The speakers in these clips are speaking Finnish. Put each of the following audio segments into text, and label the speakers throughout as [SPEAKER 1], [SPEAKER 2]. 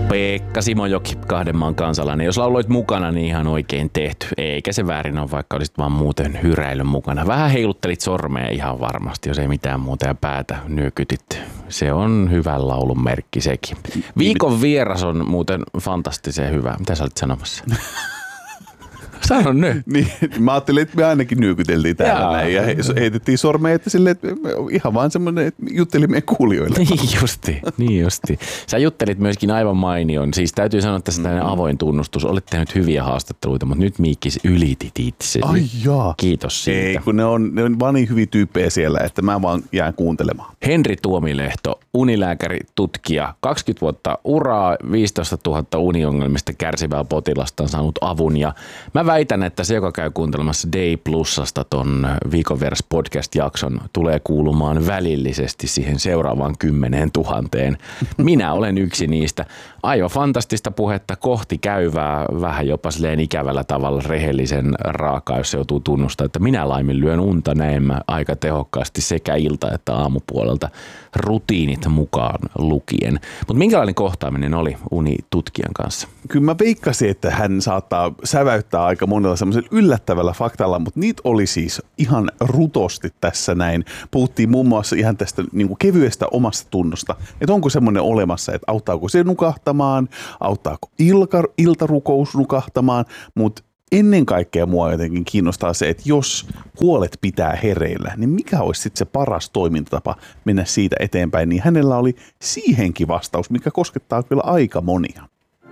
[SPEAKER 1] Pekka Simojoki, Kahdenmaan kansalainen. Jos lauloit mukana, niin ihan oikein tehty. Eikä se väärin ole, vaikka olisit vaan muuten hyräilyn mukana. Vähän heiluttelit sormea ihan varmasti, jos ei mitään muuta ja päätä nyökytit. Se on hyvän laulun merkki sekin. Viikon vieras on muuten fantastisen hyvä. Mitä sä olit sanomassa? Sano nyt.
[SPEAKER 2] Niin, mä ajattelin, että me ainakin nyökyteltiin täällä näin ja heitettiin sormea, että silleen, että ihan vaan semmoinen, että juttelimme kuulijoille.
[SPEAKER 1] Niin justi. Sä juttelit myöskin aivan mainion. Siis täytyy sanoa, että tässä tämmöinen avoin tunnustus. Olet tehnyt hyviä haastatteluita, mutta nyt Miikkis ylitit itsesi.
[SPEAKER 2] Ai jaa.
[SPEAKER 1] Kiitos siitä.
[SPEAKER 2] Ei, kun ne on vaan niin hyviä tyyppejä siellä, että mä vaan jään kuuntelemaan.
[SPEAKER 1] Henri Tuomilehto, unilääkäri, tutkija, 20 vuotta uraa, 15 000 uniongelmista kärsivää potilasta on saanut avun ja mä väitän, että se, joka käy kuuntelemassa Day Plusasta ton Viikon vieras podcast-jakson, tulee kuulumaan välillisesti siihen seuraavaan 10 000. Minä olen yksi niistä. Aivan fantastista puhetta kohti käyvää, vähän jopa silleen ikävällä tavalla rehellisen raakaa, jos se joutuu tunnustamaan, että minä laiminlyön unta näemmä aika tehokkaasti sekä ilta- että aamupuolelta rutiinit mukaan lukien. Mutta minkälainen kohtaaminen oli unitutkijan kanssa?
[SPEAKER 2] Kyllä mä veikkasin, että hän saattaa säväyttää aika monella semmoisella yllättävällä faktalla, mutta niitä oli siis ihan rutosti tässä näin. Puhuttiin muun muassa ihan tästä niin kuin kevyestä omasta tunnosta, että onko semmoinen olemassa, että auttaako se nukahtamaan, auttaako iltarukous nukahtamaan, mutta ennen kaikkea mua jotenkin kiinnostaa se, että jos huolet pitää hereillä, niin mikä olisi sitten se paras toimintatapa mennä siitä eteenpäin, niin hänellä oli siihenkin vastaus, mikä koskettaa kyllä aika monia.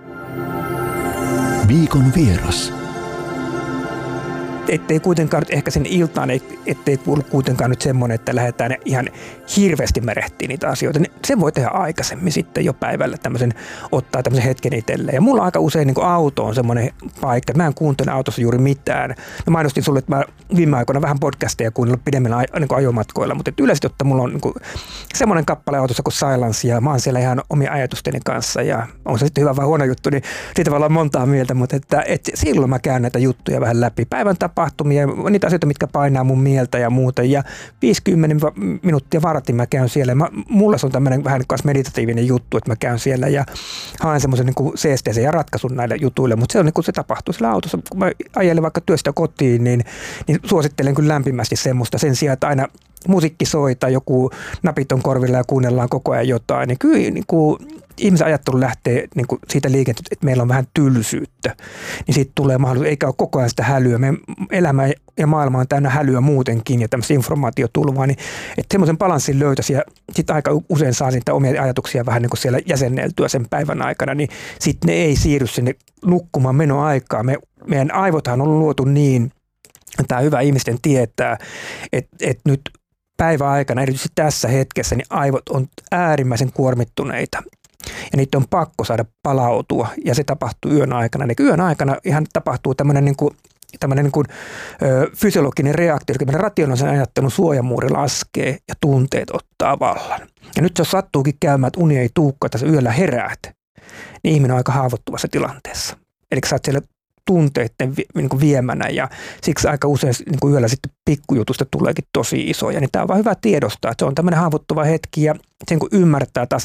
[SPEAKER 3] Viikon vieras.
[SPEAKER 4] Ettei kuitenkaan nyt ehkä sen iltaan, ettei kuulu kuitenkaan nyt semmoinen, että lähdetään ihan hirveästi merehtiin niitä asioita. Sen voi tehdä aikaisemmin sitten jo päivällä ottaa tämmöisen hetken itselleen. Ja mulla aika usein niin auto on semmoinen paikka, että mä en kuuntele autossa juuri mitään. Mä mainostin sulle, että mä viime aikoina vähän podcasteja kuunnellut pidemmillä niin ajomatkoilla, mutta yleisesti ottaen mulla on niin semmoinen kappale autossa kuin Silence ja mä oon siellä ihan omia ajatusteni kanssa ja on se sitten hyvä vai huono juttu, niin siitä voi olla montaa mieltä, mutta että silloin mä käyn näitä juttuja vähän läpi. Päivän tapahtumia, niitä asioita, mitkä painaa mun mieltä ja muuta. Ja 50 minuuttia vartin mä käyn siellä. Mulla se on tämmöinen vähän meditatiivinen juttu, että mä käyn siellä ja haen semmoisen niin seesteisen ja ratkaisun näille jutuille. Mutta se on niin kuin se tapahtuu sillä autossa. Kun mä ajelen vaikka työstä kotiin, niin suosittelen kyllä lämpimästi semmoista sen sijaan, että aina musiikki soi tai joku napit on korvilla ja kuunnellaan koko ajan jotain. Niin kyllä niin kuin ihmisen ajattelu lähtee niin kuin siitä liikenteestä, että meillä on vähän tylsyyttä, niin siitä tulee mahdollisuus, eikä ole koko ajan sitä hälyä. Meidän elämä ja maailma on täynnä hälyä muutenkin ja tämmöistä informaatiotulvaa, niin että semmoisen balanssin löytäisi ja sitten aika usein saa niitä omia ajatuksia vähän niin kuin siellä jäsenneltyä sen päivän aikana, niin sitten ne ei siirry sinne nukkumaan menoaikaan. Meidän aivothan on luotu niin, tämä hyvä ihmisten tietää, että nyt päivän aikana, erityisesti tässä hetkessä, niin aivot on äärimmäisen kuormittuneita. Ja niitä on pakko saada palautua, ja se tapahtuu yön aikana. Eli yön aikana ihan tapahtuu tämmöinen fysiologinen reaktio, eli meidän rationaalisen ajattelun suojamuuri laskee ja tunteet ottaa vallan. Ja nyt jos sattuukin käymään, että uni ei tuukka, tässä yöllä heräät, niin ihminen on aika haavoittuvassa tilanteessa. Eli sä oot siellä tunteiden viemänä ja siksi aika usein niin yöllä sitten pikkujutusta tuleekin tosi isoja. Niin tämä on vaan hyvä tiedostaa, että se on tämmöinen haavoittuva hetki ja sen kun ymmärtää taas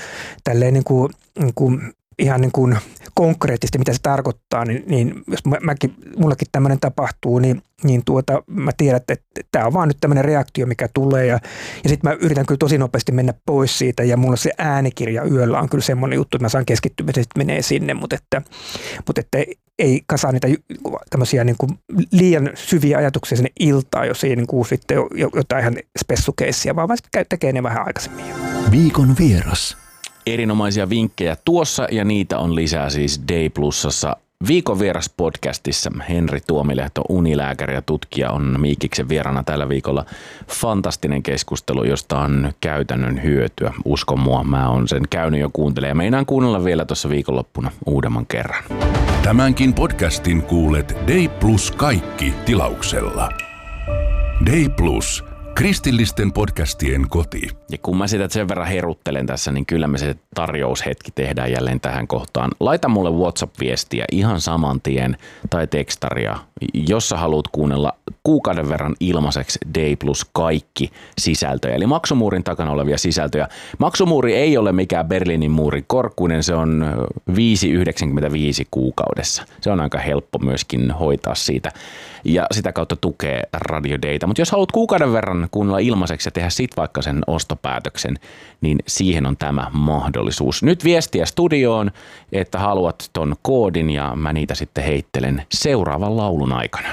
[SPEAKER 4] ihan niin kuin konkreettisesti, mitä se tarkoittaa, niin jos mullakin tämmöinen tapahtuu, niin mä tiedän, että tämä on vaan nyt tämmöinen reaktio, mikä tulee ja sitten mä yritän kyllä tosi nopeasti mennä pois siitä ja mulla se äänikirja yöllä on kyllä semmoinen juttu, että mä saan keskittyä, että sitten menee sinne, mutta että ei kasaa niitä tämmöisiä niin kuin liian syviä ajatuksia sinne iltaan, jos ei niin kuin sitten jotain ihan spessukeissia, vaan sitten tekee ne vähän aikaisemmin.
[SPEAKER 3] Viikon vieras.
[SPEAKER 1] Erinomaisia vinkkejä tuossa ja niitä on lisää siis Day Plusassa. Viikon vieras podcastissa Henri Tuomilehto, unilääkäri ja tutkija, on Miikiksen vieraana tällä viikolla. Fantastinen keskustelu, josta on käytännön hyötyä. Uskon mua, mä oon sen käynyt jo kuuntelemaan ja meinaan kuunnella vielä tuossa viikonloppuna uudemman kerran.
[SPEAKER 5] Tämänkin podcastin kuulet Day Plus kaikki tilauksella. Day Plus. Kristillisten podcastien koti.
[SPEAKER 1] Ja kun mä sitä sen verran heruttelen tässä, niin kyllä me se tarjoushetki tehdään jälleen tähän kohtaan. Laita mulle WhatsApp-viestiä ihan saman tien tai tekstaria jossa haluat kuunnella kuukauden verran ilmaiseksi Day Plus kaikki sisältöjä, eli maksumuurin takana olevia sisältöjä. Maksumuuri ei ole mikään Berliinin muurin korkkuinen, se on 5,95 kuukaudessa. Se on aika helppo myöskin hoitaa siitä ja sitä kautta tukee Radio Dayta. Mutta jos haluat kuukauden verran kuunnella ilmaiseksi ja tehdä sit vaikka sen ostopäätöksen, niin siihen on tämä mahdollisuus. Nyt viestiä studioon, että haluat ton koodin ja mä niitä sitten heittelen seuraavan laulun aikana.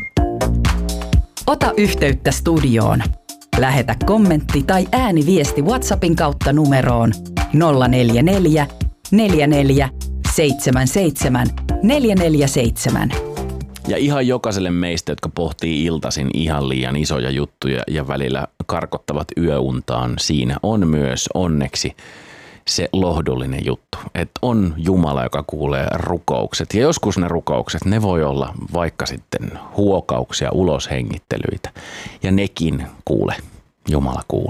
[SPEAKER 6] Ota yhteyttä studioon. Lähetä kommentti tai ääniviesti WhatsAppin kautta numeroon 044 44 77 447.
[SPEAKER 1] Ja ihan jokaiselle meistä, jotka pohtii iltaisin ihan liian isoja juttuja ja välillä karkottavat yöuntaan, siinä on myös onneksi se lohdullinen juttu, että on Jumala, joka kuulee rukoukset. Ja joskus ne rukoukset, ne voi olla vaikka sitten huokauksia, uloshengittelyitä. Ja nekin Jumala kuulee.